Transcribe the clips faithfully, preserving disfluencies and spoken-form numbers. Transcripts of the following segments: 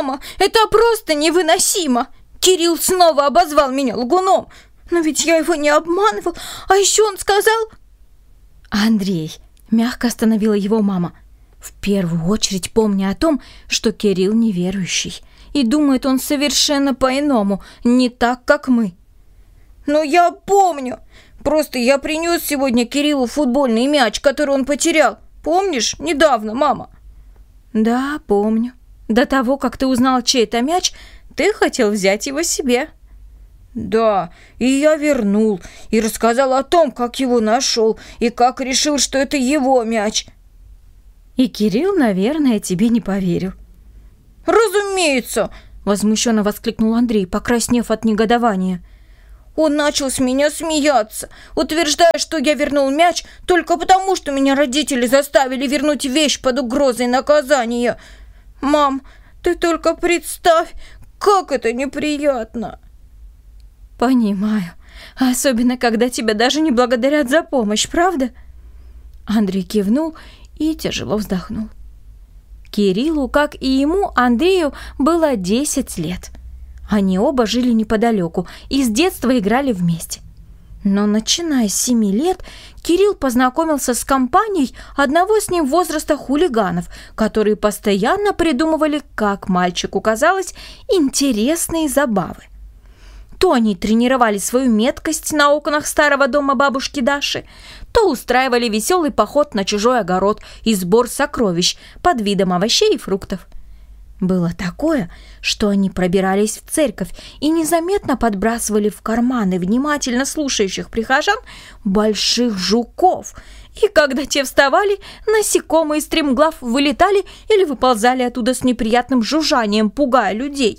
Мама, это просто невыносимо! Кирилл снова обозвал меня лгуном. Но ведь я его не обманывал. А еще он сказал... Андрей, мягко остановила его мама, в первую очередь помня о том, что Кирилл неверующий. И думает он совершенно по-иному, не так, как мы. Ну, я помню. Просто я принес сегодня Кириллу футбольный мяч, который он потерял. Помнишь? Недавно, мама. Да, помню. До того, как ты узнал, чей это мяч, ты хотел взять его себе. Да, и я вернул, и рассказал о том, как его нашел, и как решил, что это его мяч. И Кирилл, наверное, тебе не поверил. Разумеется, возмущенно воскликнул Андрей, покраснев от негодования. Он начал с меня смеяться, утверждая, что я вернул мяч только потому, что меня родители заставили вернуть вещь под угрозой наказания. Мам, ты только представь, как это неприятно. Понимаю, особенно когда тебя даже не благодарят за помощь, правда? Андрей кивнул и тяжело вздохнул. Кириллу, как и ему, Андрею, было десять лет. Они оба жили неподалеку и с детства играли вместе. Но начиная с семи лет Кирилл познакомился с компанией одного с ним возраста хулиганов, которые постоянно придумывали, как мальчику казалось, интересные забавы. То они тренировали свою меткость на окнах старого дома бабушки Даши, то устраивали веселый поход на чужой огород и сбор сокровищ под видом овощей и фруктов. Было такое, что они пробирались в церковь и незаметно подбрасывали в карманы внимательно слушающих прихожан больших жуков, и когда те вставали, насекомые стремглав вылетали или выползали оттуда с неприятным жужжанием, пугая людей.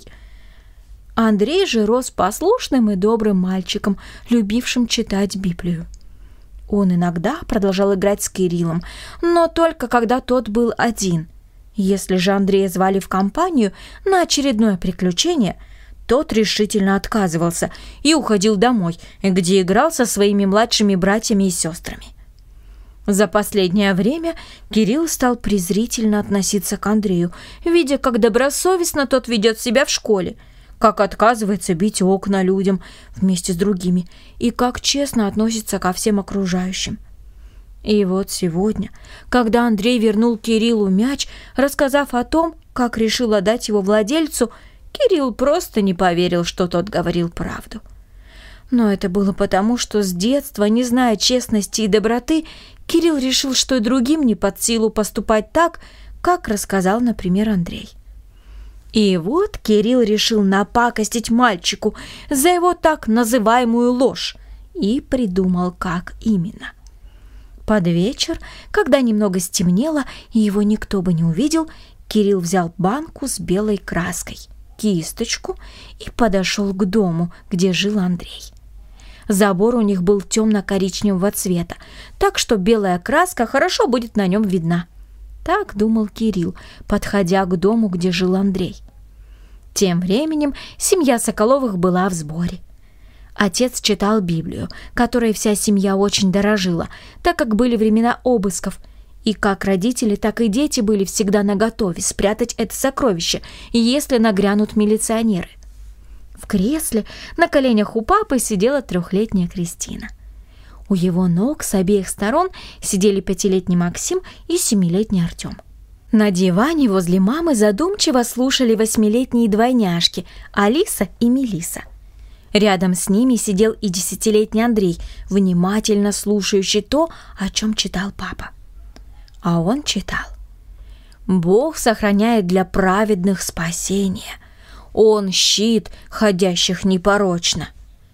Андрей же рос послушным и добрым мальчиком, любившим читать Библию. Он иногда продолжал играть с Кириллом, но только когда тот был один. Если же Андрея звали в компанию на очередное приключение, тот решительно отказывался и уходил домой, где играл со своими младшими братьями и сестрами. За последнее время Кирилл стал презрительно относиться к Андрею, видя, как добросовестно тот ведет себя в школе, как отказывается бить окна людям вместе с другими и как честно относится ко всем окружающим. И вот сегодня, когда Андрей вернул Кириллу мяч, рассказав о том, как решил отдать его владельцу, Кирилл просто не поверил, что тот говорил правду. Но это было потому, что с детства, не зная честности и доброты, Кирилл решил, что и другим не под силу поступать так, как рассказал, например, Андрей. И вот Кирилл решил напакостить мальчику за его так называемую ложь и придумал, как именно. Под вечер, когда немного стемнело и его никто бы не увидел, Кирилл взял банку с белой краской, кисточку и подошел к дому, где жил Андрей. Забор у них был темно-коричневого цвета, так что белая краска хорошо будет на нем видна. Так думал Кирилл, подходя к дому, где жил Андрей. Тем временем семья Соколовых была в сборе. Отец читал Библию, которой вся семья очень дорожила, так как были времена обысков, и как родители, так и дети были всегда наготове спрятать это сокровище, если нагрянут милиционеры. В кресле на коленях у папы сидела трехлетняя Кристина. У его ног с обеих сторон сидели пятилетний Максим и семилетний Артем. На диване возле мамы задумчиво слушали восьмилетние двойняшки Алиса и Мелиса. Рядом с ними сидел и десятилетний Андрей, внимательно слушающий то, о чем читал папа. А он читал: «Бог сохраняет для праведных спасение. Он щит, ходящих непорочно».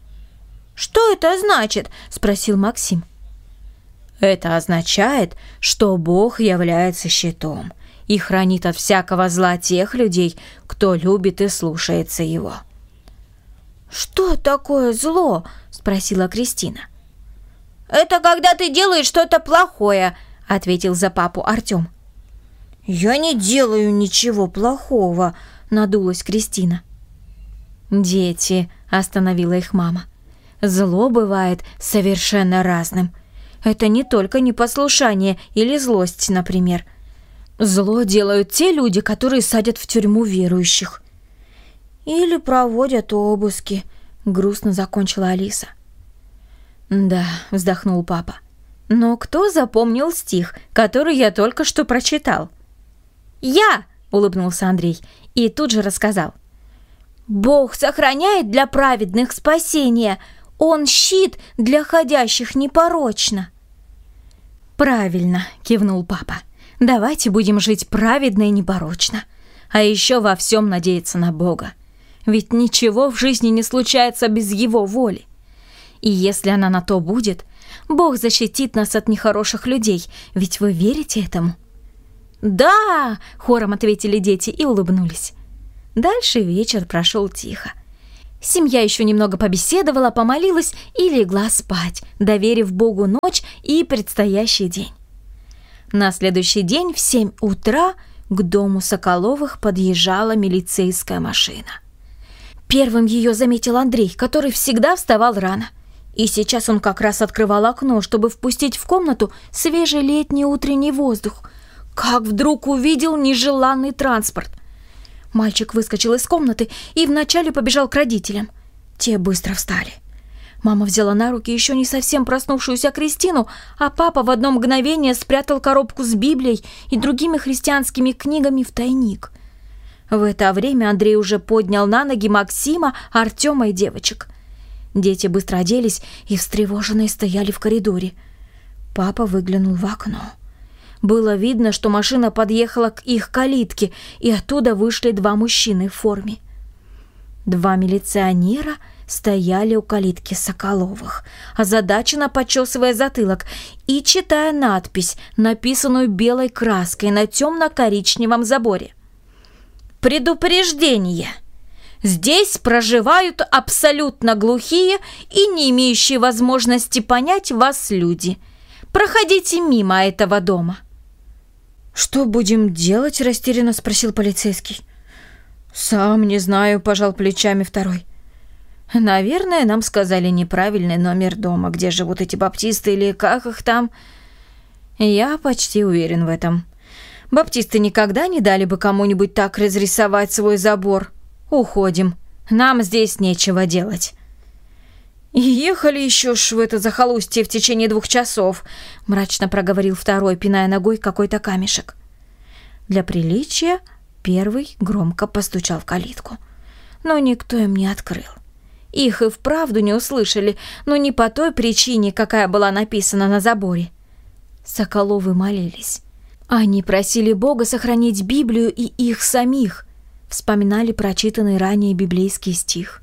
«Что это значит?» – спросил Максим. «Это означает, что Бог является щитом и хранит от всякого зла тех людей, кто любит и слушается Его». «Что такое зло?» – спросила Кристина. «Это когда ты делаешь что-то плохое», – ответил за папу Артем. «Я не делаю ничего плохого», – надулась Кристина. «Дети», – остановила их мама, – «зло бывает совершенно разным. Это не только непослушание или злость, например. Зло делают те люди, которые садят в тюрьму верующих. Или проводят обыски, грустно закончила Алиса. Да, вздохнул папа. Но кто запомнил стих, который я только что прочитал? Я, улыбнулся Андрей и тут же рассказал. Бог сохраняет для праведных спасение, Он щит для ходящих непорочно. Правильно, кивнул папа. Давайте будем жить праведно и непорочно, а еще во всем надеяться на Бога. Ведь ничего в жизни не случается без Его воли. И если она на то будет, Бог защитит нас от нехороших людей, ведь вы верите этому? Да, хором ответили дети и улыбнулись. Дальше вечер прошел тихо. Семья еще немного побеседовала, помолилась и легла спать, доверив Богу ночь и предстоящий день. На следующий день в семь утра к дому Соколовых подъезжала милицейская машина. Первым ее заметил Андрей, который всегда вставал рано. И сейчас он как раз открывал окно, чтобы впустить в комнату свежий летний утренний воздух. Как вдруг увидел нежеланный транспорт. Мальчик выскочил из комнаты и вначале побежал к родителям. Те быстро встали. Мама взяла на руки еще не совсем проснувшуюся Кристину, а папа в одно мгновение спрятал коробку с Библией и другими христианскими книгами в тайник. В это время Андрей уже поднял на ноги Максима, Артема и девочек. Дети быстро оделись и встревоженные стояли в коридоре. Папа выглянул в окно. Было видно, что машина подъехала к их калитке, и оттуда вышли два мужчины в форме. Два милиционера стояли у калитки Соколовых, озадаченно почесывая затылок и читая надпись, написанную белой краской на темно-коричневом заборе. «Предупреждение! Здесь проживают абсолютно глухие и не имеющие возможности понять вас люди. Проходите мимо этого дома». «Что будем делать?» – растерянно спросил полицейский. «Сам не знаю», – пожал плечами второй. «Наверное, нам сказали неправильный номер дома, где живут эти баптисты или как их там. Я почти уверен в этом. Баптисты никогда не дали бы кому-нибудь так разрисовать свой забор. Уходим. Нам здесь нечего делать». «И ехали еще ж в это захолустье в течение двух часов», – мрачно проговорил второй, пиная ногой какой-то камешек. Для приличия первый громко постучал в калитку, но никто им не открыл. Их и вправду не услышали, но не по той причине, какая была написана на заборе. Соколовы молились. Они просили Бога сохранить Библию и их самих, вспоминали прочитанный ранее библейский стих.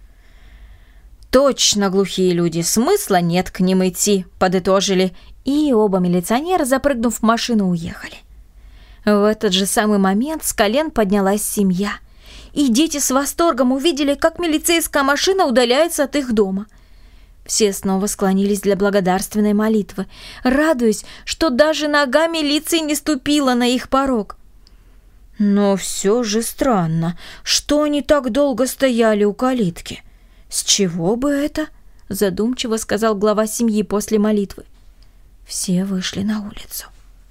«Точно глухие люди, смысла нет к ним идти», – подытожили, и оба милиционера, запрыгнув в машину, уехали. В этот же самый момент с колен поднялась семья, и дети с восторгом увидели, как милицейская машина удаляется от их дома. Все снова склонились для благодарственной молитвы, радуясь, что даже нога милиции не ступила на их порог. Но все же странно, что они так долго стояли у калитки. «С чего бы это?» – задумчиво сказал глава семьи после молитвы. Все вышли на улицу.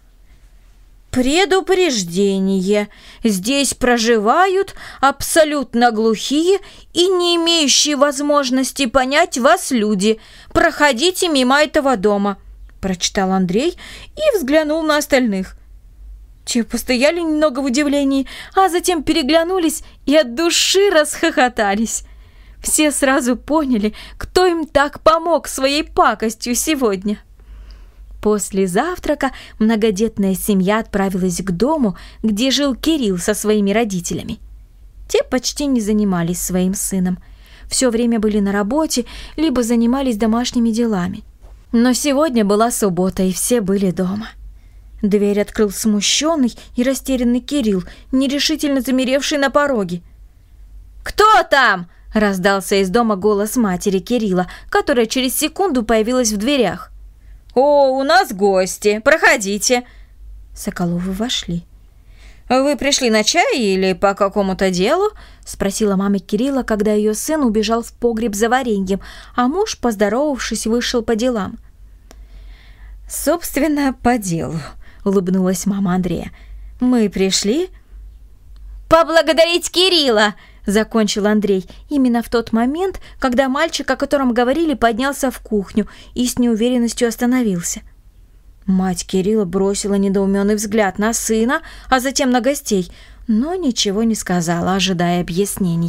«Предупреждение! Здесь проживают абсолютно глухие и не имеющие возможности понять вас люди. Проходите мимо этого дома», – прочитал Андрей и взглянул на остальных. Те постояли немного в удивлении, а затем переглянулись и от души расхохотались. Все сразу поняли, кто им так помог своей пакостью сегодня. После завтрака многодетная семья отправилась к дому, где жил Кирилл со своими родителями. Те почти не занимались своим сыном. Все время были на работе, либо занимались домашними делами. Но сегодня была суббота, и все были дома. Дверь открыл смущенный и растерянный Кирилл, нерешительно замеревший на пороге. «Кто там?» – раздался из дома голос матери Кирилла, которая через секунду появилась в дверях. «О, у нас гости! Проходите!» Соколовы вошли. «Вы пришли на чай или по какому-то делу?» – спросила мама Кирилла, когда ее сын убежал в погреб за вареньем, а муж, поздоровавшись, вышел по делам. «Собственно, по делу», – улыбнулась мама Андрея. Мы пришли поблагодарить Кирилла, закончил Андрей, именно в тот момент, когда мальчик, о котором говорили, поднялся в кухню и с неуверенностью остановился. Мать Кирилла бросила недоуменный взгляд на сына, а затем на гостей, но ничего не сказала, ожидая объяснений.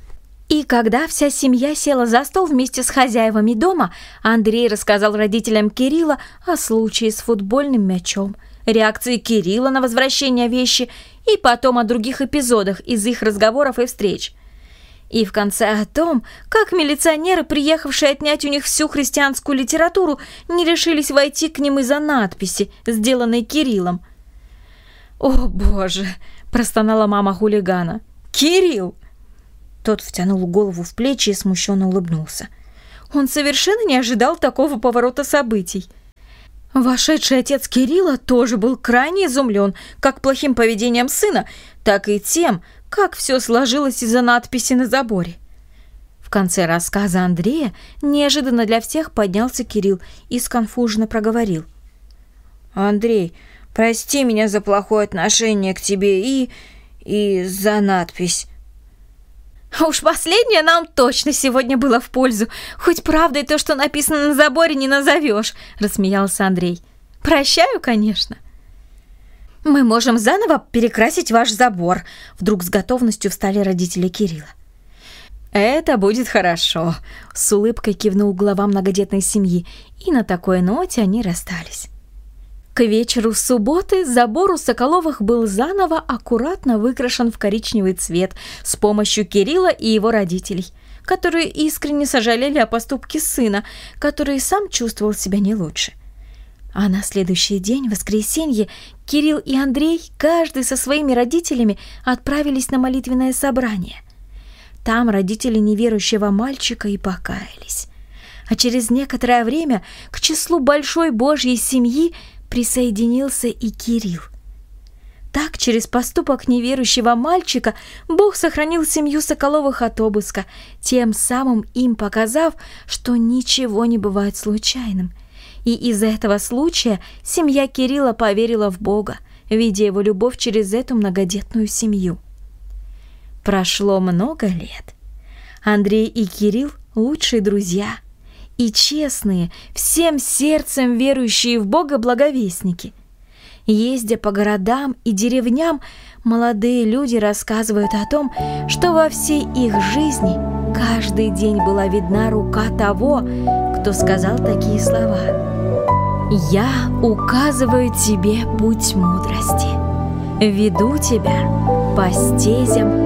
И когда вся семья села за стол вместе с хозяевами дома, Андрей рассказал родителям Кирилла о случае с футбольным мячом, реакции Кирилла на возвращение вещи и потом о других эпизодах из их разговоров и встреч. И в конце о том, как милиционеры, приехавшие отнять у них всю христианскую литературу, не решились войти к ним из-за надписи, сделанной Кириллом. «О, Боже!» – простонала мама хулигана. «Кирилл!» Тот втянул голову в плечи и смущенно улыбнулся. Он совершенно не ожидал такого поворота событий. Вошедший отец Кирилла тоже был крайне изумлен как плохим поведением сына, так и тем, как все сложилось из-за надписи на заборе. В конце рассказа Андрея неожиданно для всех поднялся Кирилл и сконфуженно проговорил. «Андрей, прости меня за плохое отношение к тебе и... и за надпись». «Уж последнее нам точно сегодня было в пользу. Хоть правдой то, что написано на заборе, не назовешь», — рассмеялся Андрей. «Прощаю, конечно». «Мы можем заново перекрасить ваш забор», — вдруг с готовностью встали родители Кирилла. «Это будет хорошо», — с улыбкой кивнул глава многодетной семьи, и на такой ноте они расстались. К вечеру субботы забор у Соколовых был заново аккуратно выкрашен в коричневый цвет с помощью Кирилла и его родителей, которые искренне сожалели о поступке сына, который сам чувствовал себя не лучше. А на следующий день, в воскресенье, Кирилл и Андрей, каждый со своими родителями, отправились на молитвенное собрание. Там родители неверующего мальчика и покаялись. А через некоторое время к числу большой Божьей семьи присоединился и Кирилл. Так, через поступок неверующего мальчика Бог сохранил семью Соколовых от обыска, тем самым им показав, что ничего не бывает случайным. И из-за этого случая семья Кирилла поверила в Бога, видя его любовь через эту многодетную семью. Прошло много лет. Андрей и Кирилл – лучшие друзья и честные, всем сердцем верующие в Бога благовестники. Ездя по городам и деревням, молодые люди рассказывают о том, что во всей их жизни каждый день была видна рука того, кто сказал такие слова: «Я указываю тебе путь мудрости, веду тебя по стезям